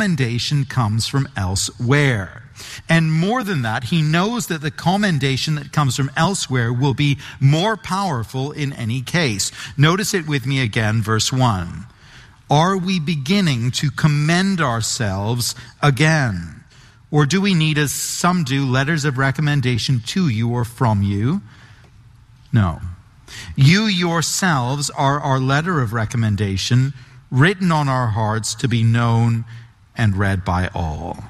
commendation comes from elsewhere. And more than that, he knows that the commendation that comes from elsewhere will be more powerful in any case. Notice it with me again, verse 1. Are we beginning to commend ourselves again? Or do we need, as some do, letters of recommendation to you or from you? No. You yourselves are our letter of recommendation, written on our hearts to be known and read by all.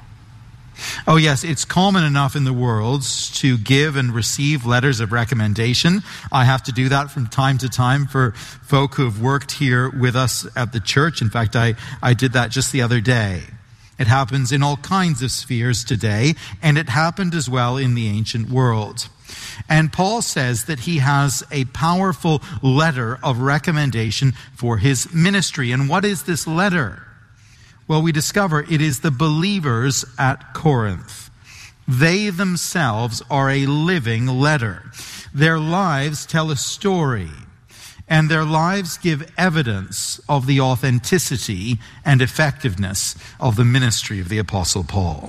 Oh yes, it's common enough in the world to give and receive letters of recommendation. I have to do that from time to time for folk who have worked here with us at the church. In fact, I did that just the other day. It happens in all kinds of spheres today, and it happened as well in the ancient world. And Paul says that he has a powerful letter of recommendation for his ministry. And what is this letter? Well, we discover it is the believers at Corinth. They themselves are a living letter. Their lives tell a story, and their lives give evidence of the authenticity and effectiveness of the ministry of the Apostle Paul.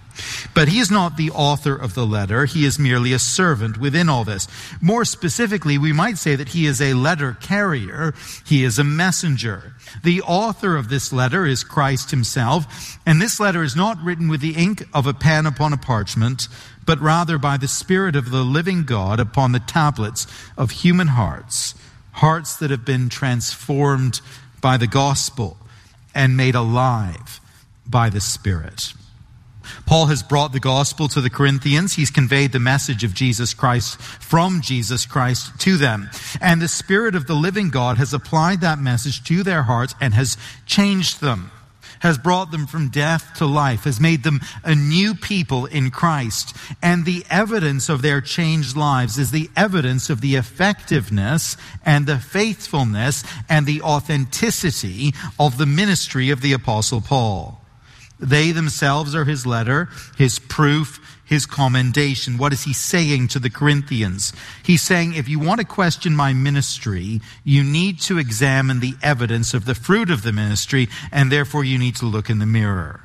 But he is not the author of the letter. He is merely a servant within all this. More specifically, we might say that he is a letter carrier. He is a messenger. The author of this letter is Christ himself, and this letter is not written with the ink of a pen upon a parchment, but rather by the Spirit of the living God upon the tablets of human hearts, hearts that have been transformed by the gospel and made alive by the Spirit. Paul has brought the gospel to the Corinthians. He's conveyed the message of Jesus Christ from Jesus Christ to them. And the Spirit of the living God has applied that message to their hearts and has changed them, has brought them from death to life, has made them a new people in Christ. And the evidence of their changed lives is the evidence of the effectiveness and the faithfulness and the authenticity of the ministry of the Apostle Paul. They themselves are his letter, his proof, his commendation. What is he saying to the Corinthians? He's saying, if you want to question my ministry, you need to examine the evidence of the fruit of the ministry, and therefore you need to look in the mirror.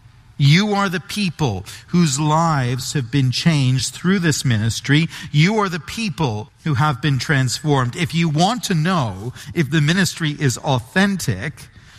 You are the people whose lives have been changed through this ministry. You are the people who have been transformed. If you want to know if the ministry is authentic,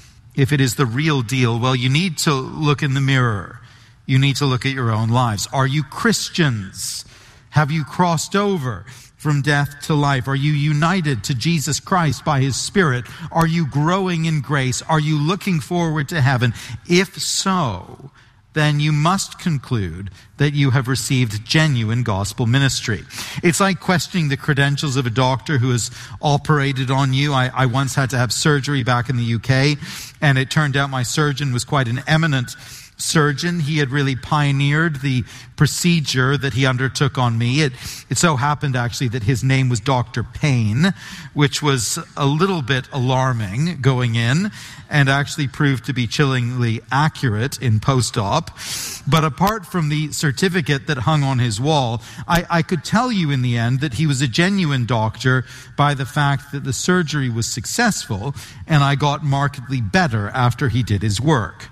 if it is the real deal, well, you need to look in the mirror. You need to look at your own lives. Are you Christians? Have you crossed over from death to life? Are you united to Jesus Christ by his Spirit? Are you growing in grace? Are you looking forward to heaven? If so, then you must conclude that you have received genuine gospel ministry. It's like questioning the credentials of a doctor who has operated on you. I once had to have surgery back in the UK, and it turned out my surgeon was quite an eminent surgeon. He had really pioneered the procedure that he undertook on me. It so happened actually that his name was Dr. Payne, which was a little bit alarming going in and actually proved to be chillingly accurate in post-op. But apart from the certificate that hung on his wall, I could tell you in the end that he was a genuine doctor by the fact that the surgery was successful and I got markedly better after he did his work.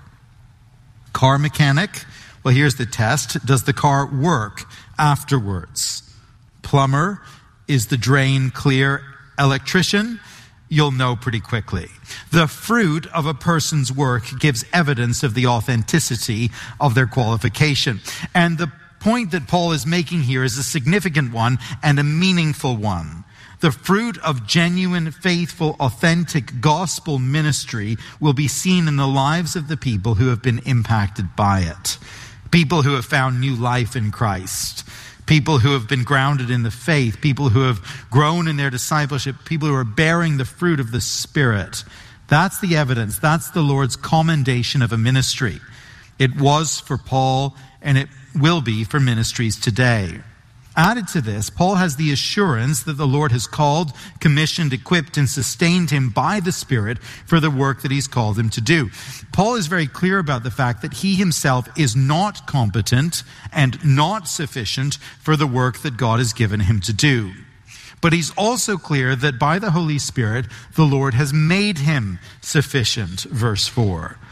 Car mechanic, well, here's the test. Does the car work afterwards? Plumber, is the drain clear? Electrician, you'll know pretty quickly. The fruit of a person's work gives evidence of the authenticity of their qualification. And the point that Paul is making here is a significant one and a meaningful one. The fruit of genuine, faithful, authentic gospel ministry will be seen in the lives of the people who have been impacted by it. People who have found new life in Christ. People who have been grounded in the faith. People who have grown in their discipleship. People who are bearing the fruit of the Spirit. That's the evidence. That's the Lord's commendation of a ministry. It was for Paul, and it will be for ministries today. Added to this, Paul has the assurance that the Lord has called, commissioned, equipped, and sustained him by the Spirit for the work that he's called him to do. Paul is very clear about the fact that he himself is not competent and not sufficient for the work that God has given him to do. But he's also clear that by the Holy Spirit, the Lord has made him sufficient, verse 4.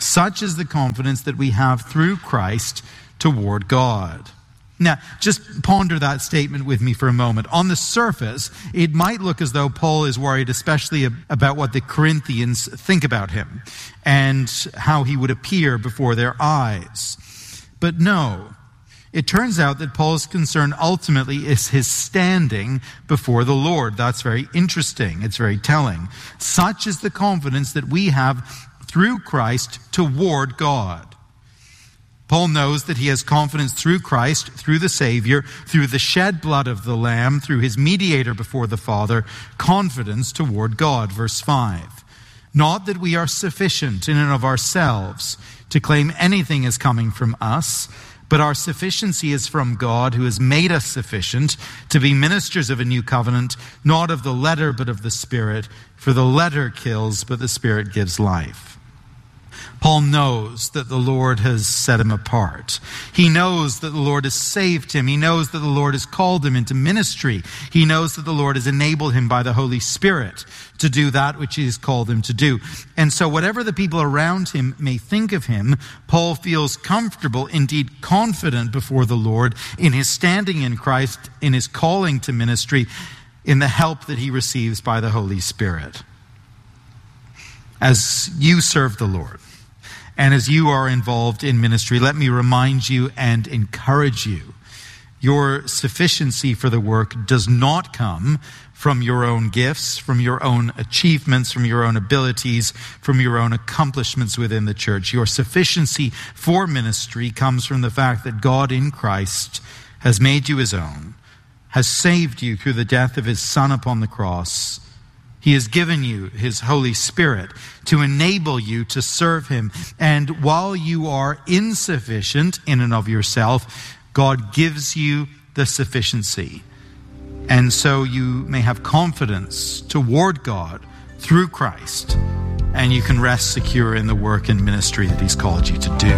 Such is the confidence that we have through Christ toward God. Now, just ponder that statement with me for a moment. On the surface, it might look as though Paul is worried especially about what the Corinthians think about him and how he would appear before their eyes. But no, it turns out that Paul's concern ultimately is his standing before the Lord. That's very interesting. It's very telling. Such is the confidence that we have through Christ toward God. Paul knows that he has confidence through Christ, through the Savior, through the shed blood of the Lamb, through his mediator before the Father, confidence toward God. Verse 5. Not that we are sufficient in and of ourselves to claim anything is coming from us, but our sufficiency is from God, who has made us sufficient to be ministers of a new covenant, not of the letter, but of the Spirit. For the letter kills, but the Spirit gives life. Paul knows that the Lord has set him apart. He knows that the Lord has saved him. He knows that the Lord has called him into ministry. He knows that the Lord has enabled him by the Holy Spirit to do that which he has called him to do. And so whatever the people around him may think of him, Paul feels comfortable, indeed confident before the Lord in his standing in Christ, in his calling to ministry, in the help that he receives by the Holy Spirit. As you serve the Lord, and as you are involved in ministry, let me remind you and encourage you. Your sufficiency for the work does not come from your own gifts, from your own achievements, from your own abilities, from your own accomplishments within the church. Your sufficiency for ministry comes from the fact that God in Christ has made you his own, has saved you through the death of his Son upon the cross. He has given you his Holy Spirit to enable you to serve him. And while you are insufficient in and of yourself, God gives you the sufficiency. And so you may have confidence toward God through Christ, and you can rest secure in the work and ministry that he's called you to do.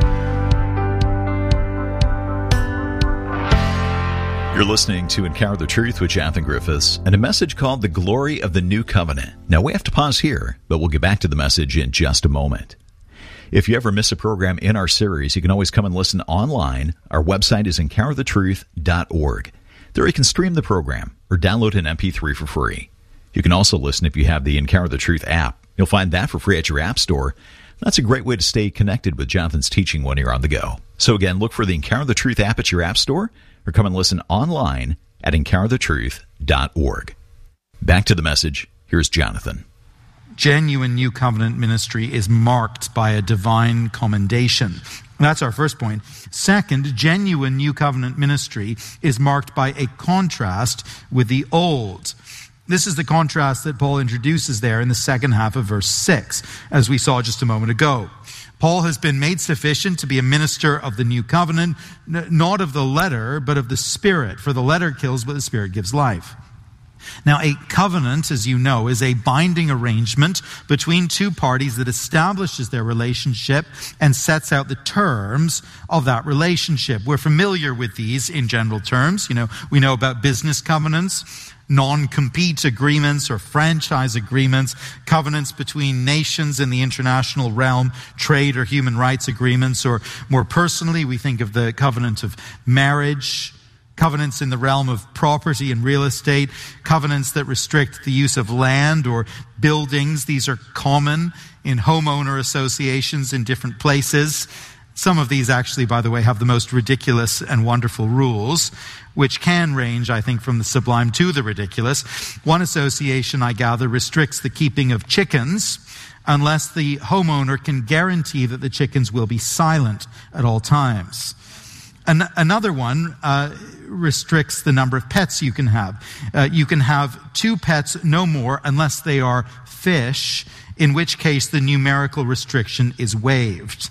You're listening to Encounter the Truth with Jonathan Griffiths and a message called The Glory of the New Covenant. Now, we have to pause here, but we'll get back to the message in just a moment. If you ever miss a program in our series, you can always come and listen online. Our website is encounterthetruth.org. There you can stream the program or download an MP3 for free. You can also listen if you have the Encounter the Truth app. You'll find that for free at your app store. That's a great way to stay connected with Jonathan's teaching when you're on the go. So again, look for the Encounter the Truth app at your app store, or come and listen online at encounterthetruth.org. Back to the message. Here's Jonathan. Genuine New Covenant ministry is marked by a divine commendation. That's our first point. Second, genuine New Covenant ministry is marked by a contrast with the old. This is the contrast that Paul introduces there in the second half of verse 6, as we saw just a moment ago. Paul has been made sufficient to be a minister of the new covenant, not of the letter, but of the Spirit. For the letter kills, but the Spirit gives life. Now, a covenant, as you know, is a binding arrangement between two parties that establishes their relationship and sets out the terms of that relationship. We're familiar with these in general terms. We know about business covenants, non-compete agreements or franchise agreements, covenants between nations in the international realm, trade or human rights agreements, or more personally, we think of the covenant of marriage, covenants in the realm of property and real estate, covenants that restrict the use of land or buildings. These are common in homeowner associations in different places. Some of these actually, by the way, have the most ridiculous and wonderful rules, which can range, I think, from the sublime to the ridiculous. One association, I gather, restricts the keeping of chickens unless the homeowner can guarantee that the chickens will be silent at all times. Another one restricts the number of pets you can have. You can have 2 pets, no more, unless they are fish, in which case the numerical restriction is waived.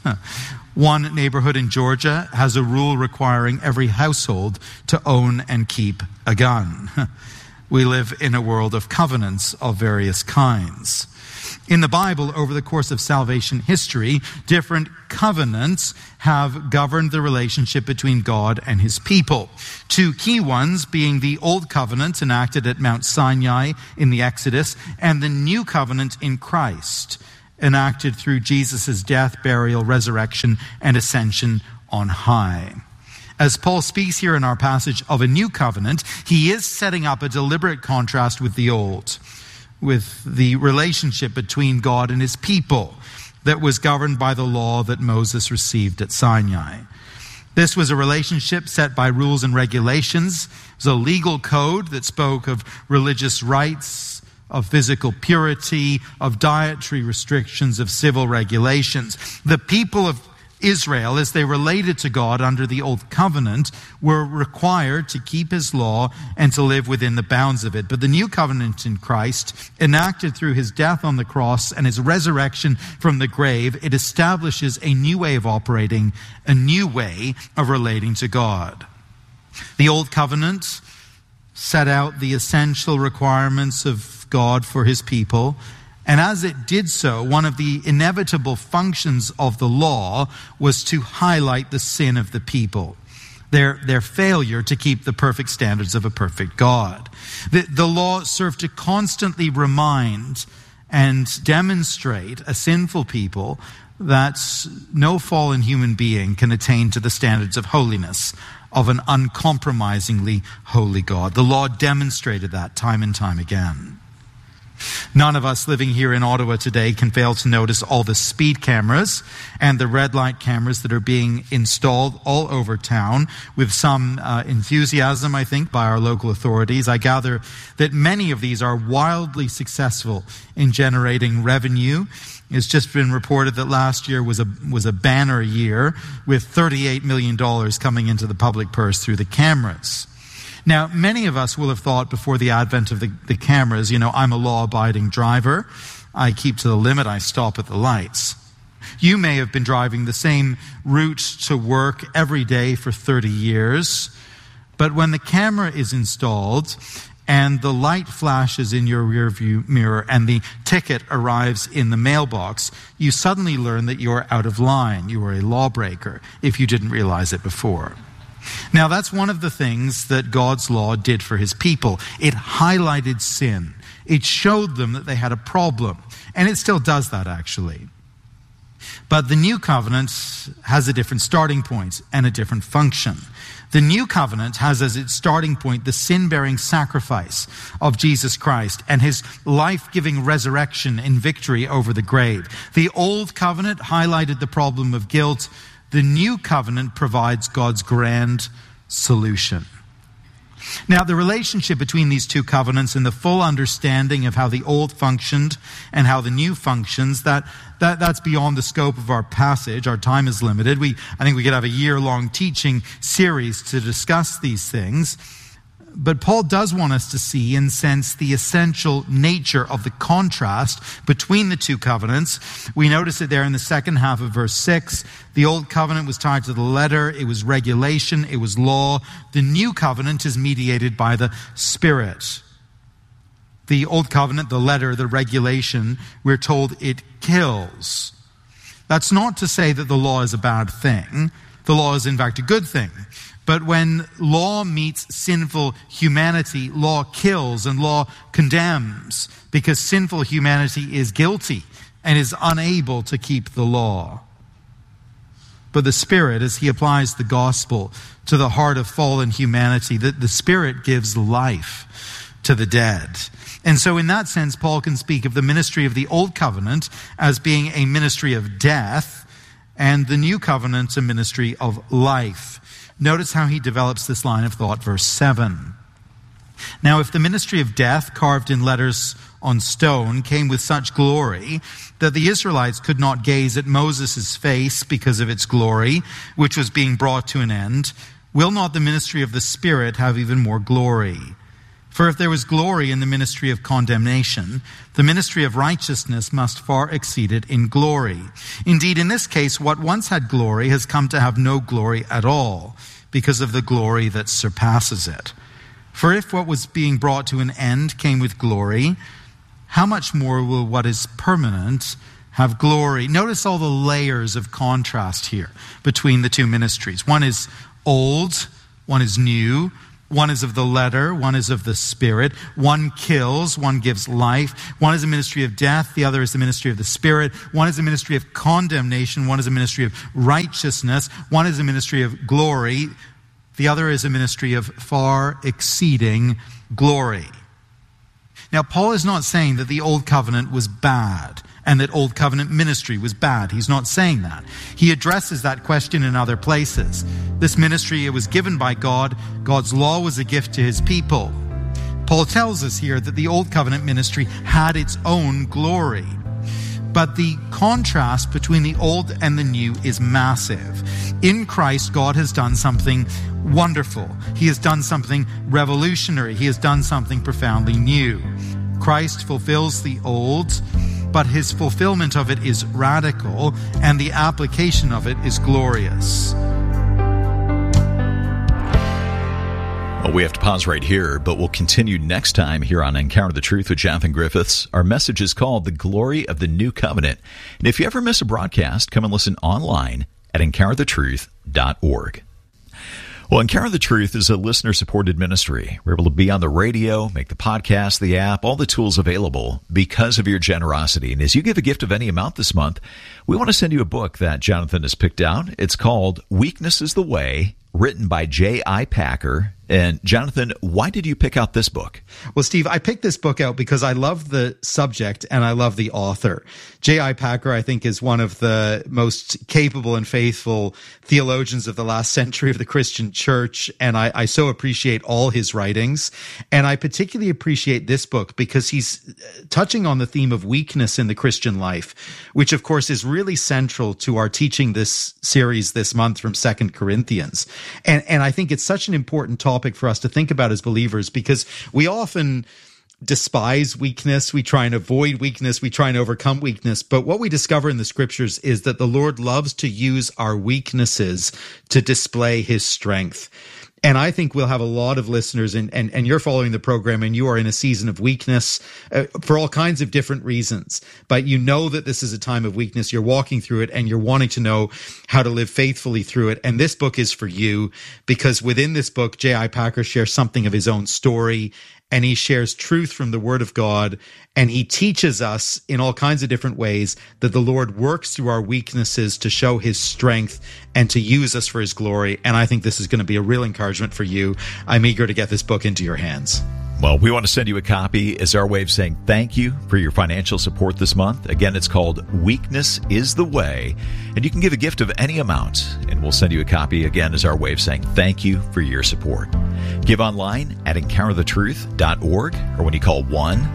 One neighborhood in Georgia has a rule requiring every household to own and keep a gun. We live in a world of covenants of various kinds. In the Bible, over the course of salvation history, different covenants have governed the relationship between God and his people. 2 key ones being the Old Covenant enacted at Mount Sinai in the Exodus, and the New Covenant in Christ, enacted through Jesus' death, burial, resurrection, and ascension on high. As Paul speaks here in our passage of a new covenant, he is setting up a deliberate contrast with the old, with the relationship between God and his people that was governed by the law that Moses received at Sinai. This was a relationship set by rules and regulations. It was a legal code that spoke of religious rights, of physical purity, of dietary restrictions, of civil regulations. The people of Israel, as they related to God under the Old Covenant, were required to keep his law and to live within the bounds of it. But the New Covenant in Christ, enacted through his death on the cross and his resurrection from the grave, it establishes a new way of operating, a new way of relating to God. The Old Covenant set out the essential requirements of God for his people. And as it did so, one of the inevitable functions of the law was to highlight the sin of the people, their failure to keep the perfect standards of a perfect God. The law served to constantly remind and demonstrate a sinful people that no fallen human being can attain to the standards of holiness of an uncompromisingly holy God. The law demonstrated that time and time again. None of us living here in Ottawa today can fail to notice all the speed cameras and the red light cameras that are being installed all over town with some enthusiasm, I think, by our local authorities. I gather that many of these are wildly successful in generating revenue. It's just been reported that last year was a banner year with $38 million coming into the public purse through the cameras. Now, many of us will have thought before the advent of the cameras, I'm a law-abiding driver. I keep to the limit. I stop at the lights. You may have been driving the same route to work every day for 30 years. But when the camera is installed and the light flashes in your rearview mirror and the ticket arrives in the mailbox, you suddenly learn that you're out of line. You are a lawbreaker if you didn't realize it before. Now, that's one of the things that God's law did for his people. It highlighted sin. It showed them that they had a problem. And it still does that, actually. But the new covenant has a different starting point and a different function. The new covenant has as its starting point the sin-bearing sacrifice of Jesus Christ and his life-giving resurrection in victory over the grave. The old covenant highlighted the problem of guilt. The new covenant provides God's grand solution. Now, the relationship between these two covenants and the full understanding of how the old functioned and how the new functions, that's beyond the scope of our passage. Our time is limited. I think we could have a year-long teaching series to discuss these things. But Paul does want us to see and sense the essential nature of the contrast between the two covenants. We notice it there in the second half of verse 6. The old covenant was tied to the letter. It was regulation. It was law. The new covenant is mediated by the Spirit. The old covenant, the letter, the regulation, we're told it kills. That's not to say that the law is a bad thing. The law is in fact a good thing. But when law meets sinful humanity, law kills and law condemns because sinful humanity is guilty and is unable to keep the law. But the Spirit, as he applies the gospel to the heart of fallen humanity, the Spirit gives life to the dead. And so in that sense, Paul can speak of the ministry of the Old Covenant as being a ministry of death and the New Covenant a ministry of life. Notice how he develops this line of thought, verse 7. Now, if the ministry of death, carved in letters on stone, came with such glory that the Israelites could not gaze at Moses' face because of its glory, which was being brought to an end, will not the ministry of the Spirit have even more glory? For if there was glory in the ministry of condemnation, the ministry of righteousness must far exceed it in glory. Indeed, in this case, what once had glory has come to have no glory at all, because of the glory that surpasses it. For if what was being brought to an end came with glory, how much more will what is permanent have glory? Notice all the layers of contrast here between the two ministries. One is old, one is new. One is of the letter, one is of the Spirit. One kills, one gives life. One is a ministry of death, the other is the ministry of the Spirit. One is a ministry of condemnation, one is a ministry of righteousness. One is a ministry of glory, the other is a ministry of far exceeding glory. Now, Paul is not saying that the Old Covenant was bad and that Old Covenant ministry was bad. He's not saying that. He addresses that question in other places. This ministry, it was given by God. God's law was a gift to his people. Paul tells us here that the Old Covenant ministry had its own glory. But the contrast between the old and the new is massive. In Christ, God has done something wonderful. He has done something revolutionary. He has done something profoundly new. Christ fulfills the old, but his fulfillment of it is radical, and the application of it is glorious. Well, we have to pause right here, but we'll continue next time here on Encounter the Truth with Jonathan Griffiths. Our message is called The Glory of the New Covenant. And if you ever miss a broadcast, come and listen online at encounterthetruth.org. Well, Encounter the Truth is a listener-supported ministry. We're able to be on the radio, make the podcast, the app, all the tools available because of your generosity. And as you give a gift of any amount this month, we want to send you a book that Jonathan has picked out. It's called Weakness is the Way, written by J.I. Packer. And Jonathan, why did you pick out this book? Well, Steve, I picked this book out because I love the subject and I love the author. J.I. Packer, I think, is one of the most capable and faithful theologians of the last century of the Christian church, and I so appreciate all his writings. And I particularly appreciate this book because he's touching on the theme of weakness in the Christian life, which, of course, is really central to our teaching this series this month from 2 Corinthians. And I think it's such an important topic for us to think about as believers because we often despise weakness. We try and avoid weakness. We try and overcome weakness. But what we discover in the scriptures is that the Lord loves to use our weaknesses to display his strength. And I think we'll have a lot of listeners, and you're following the program, and you are in a season of weakness for all kinds of different reasons. But you know that this is a time of weakness. You're walking through it, and you're wanting to know how to live faithfully through it. And this book is for you, because within this book, J.I. Packer shares something of his own story, and he shares truth from the Word of God, and he teaches us in all kinds of different ways that the Lord works through our weaknesses to show his strength and to use us for his glory. And I think this is going to be a real encouragement for you. I'm eager to get this book into your hands. Well, we want to send you a copy as our way of saying thank you for your financial support this month. Again, it's called Weakness is the Way, and you can give a gift of any amount, and we'll send you a copy again as our way of saying thank you for your support. Give online at encounterthetruth.org or when you call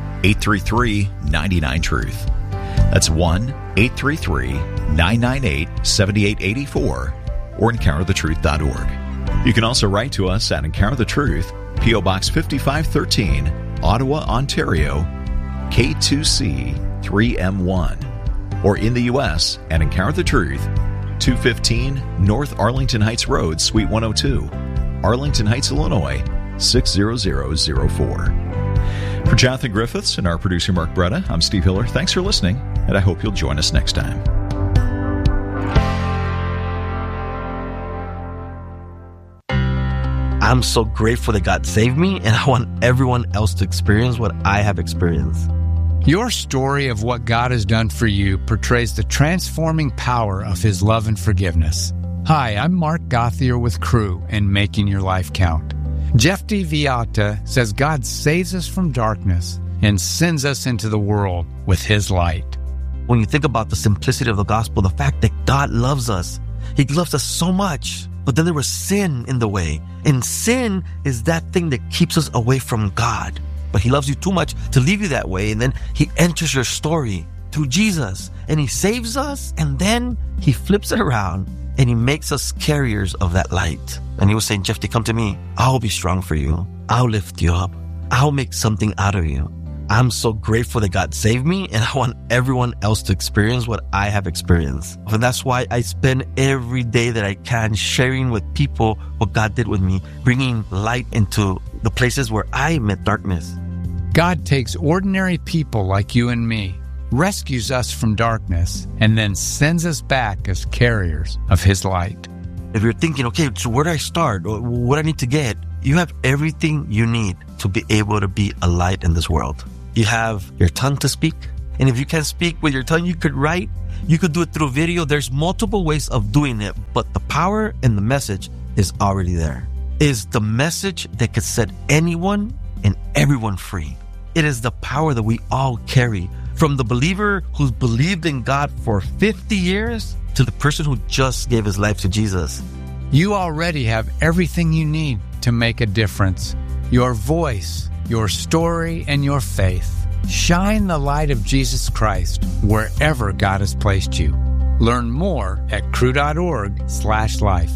1-833-99-TRUTH. That's 1-833-998-7884 or encounterthetruth.org. You can also write to us at Encounter the Truth, P.O. Box 5513, Ottawa, Ontario, K2C 3M1, or in the U.S. at Encounter the Truth, 215 North Arlington Heights Road, Suite 102, Arlington Heights, Illinois, 60004. For Jonathan Griffiths and our producer Mark Bretta, I'm Steve Hiller. Thanks for listening, and I hope you'll join us next time. I'm so grateful that God saved me, and I want everyone else to experience what I have experienced. Your story of what God has done for you portrays the transforming power of his love and forgiveness. Hi, I'm Mark Gothier with Crew and Making Your Life Count. Jeff D. Viata says God saves us from darkness and sends us into the world with his light. When you think about the simplicity of the gospel, the fact that God loves us, he loves us so much. But then there was sin in the way. And sin is that thing that keeps us away from God. But he loves you too much to leave you that way. And then he enters your story through Jesus. And he saves us. And then he flips it around. And he makes us carriers of that light. And he was saying, Jeff, come to me. I'll be strong for you. I'll lift you up. I'll make something out of you. I'm so grateful that God saved me, and I want everyone else to experience what I have experienced. And that's why I spend every day that I can sharing with people what God did with me, bringing light into the places where I met darkness. God takes ordinary people like you and me, rescues us from darkness, and then sends us back as carriers of his light. If you're thinking, okay, so where do I start? What do I need to get? You have everything you need to be able to be a light in this world. You have your tongue to speak. And if you can't speak with your tongue, you could write. You could do it through video. There's multiple ways of doing it, but the power and the message is already there. It is the message that could set anyone and everyone free. It is the power that we all carry, from the believer who's believed in God for 50 years to the person who just gave his life to Jesus. You already have everything you need to make a difference. Your voice, your story, and your faith. Shine the light of Jesus Christ wherever God has placed you. Learn more at cru.org/life.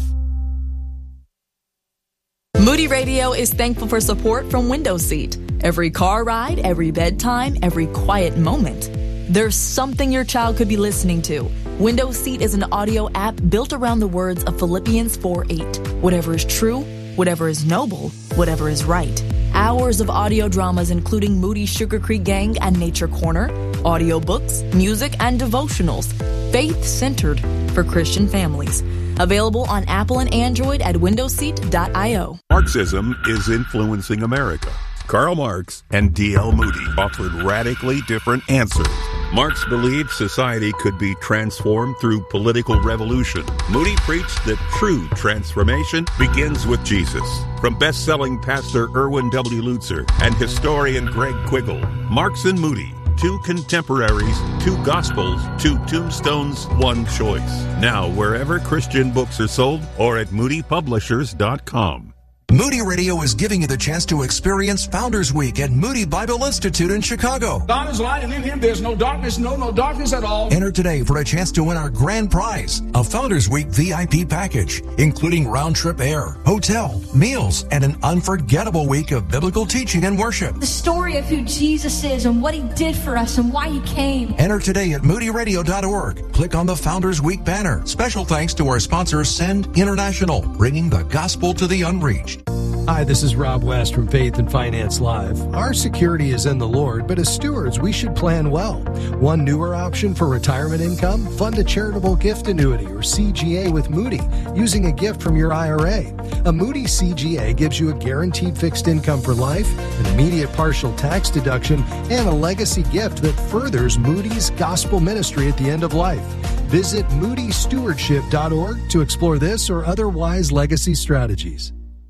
Moody Radio is thankful for support from Windows Seat. Every car ride, every bedtime, every quiet moment. There's something your child could be listening to. Windows Seat is an audio app built around the words of Philippians 4:8. Whatever is true, whatever is noble, whatever is right. Hours of audio dramas including Moody's Sugar Creek Gang and Nature Corner, audiobooks, music, and devotionals. Faith-centered for Christian families. Available on Apple and Android at windowseat.io. Marxism is influencing America. Karl Marx and D.L. Moody offered radically different answers. Marx believed society could be transformed through political revolution. Moody preached that true transformation begins with Jesus. From best-selling pastor Erwin W. Lutzer and historian Greg Quiggle, Marx and Moody, two contemporaries, two gospels, two tombstones, one choice. Now, wherever Christian books are sold or at moodypublishers.com. Moody Radio is giving you the chance to experience Founders Week at Moody Bible Institute in Chicago. God is light, and in Him there's no darkness, no darkness at all. Enter today for a chance to win our grand prize, a Founders Week VIP package, including round-trip air, hotel, meals, and an unforgettable week of biblical teaching and worship. The story of who Jesus is and what He did for us and why He came. Enter today at moodyradio.org. Click on the Founders Week banner. Special thanks to our sponsor, Send International, bringing the gospel to the unreached. Hi, this is Rob West from Faith and Finance Live. Our security is in the Lord, but as stewards, we should plan well. One newer option for retirement income? Fund a charitable gift annuity or CGA with Moody using a gift from your IRA. A Moody CGA gives you a guaranteed fixed income for life, an immediate partial tax deduction, and a legacy gift that furthers Moody's gospel ministry at the end of life. Visit moodystewardship.org to explore this or other wise legacy strategies.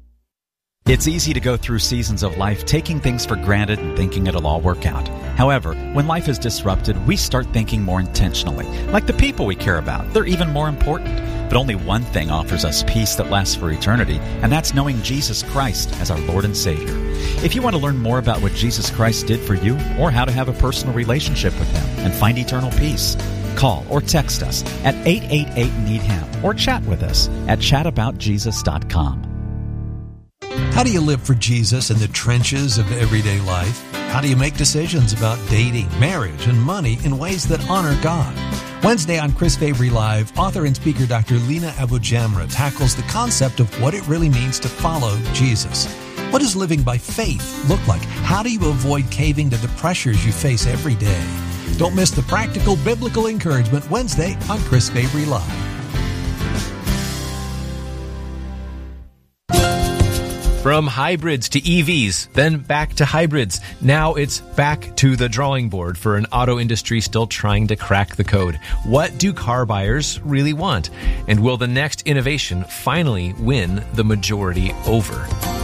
It's easy to go through seasons of life taking things for granted and thinking it'll all work out. However, when life is disrupted, we start thinking more intentionally. Like the people we care about, they're even more important. But only one thing offers us peace that lasts for eternity, and that's knowing Jesus Christ as our Lord and Savior. If you want to learn more about what Jesus Christ did for you, or how to have a personal relationship with Him and find eternal peace, call or text us at 888-NEED-HIM or chat with us at chataboutjesus.com. How do you live for Jesus in the trenches of everyday life? How do you make decisions about dating, marriage, and money in ways that honor God? Wednesday on Chris Fabry Live, author and speaker Dr. Lina Abu-Jamra tackles the concept of what it really means to follow Jesus. What does living by faith look like? How do you avoid caving to the pressures you face every day? Don't miss the practical biblical encouragement Wednesday on Chris Fabry Live. From hybrids to EVs, then back to hybrids. Now it's back to the drawing board for an auto industry still trying to crack the code. What do car buyers really want? And will the next innovation finally win the majority over?